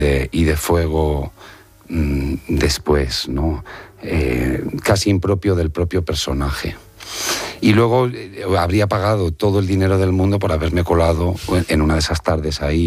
y de fuego después, ¿no? Casi impropio del propio personaje. Y luego habría pagado todo el dinero del mundo por haberme colado en una de esas tardes ahí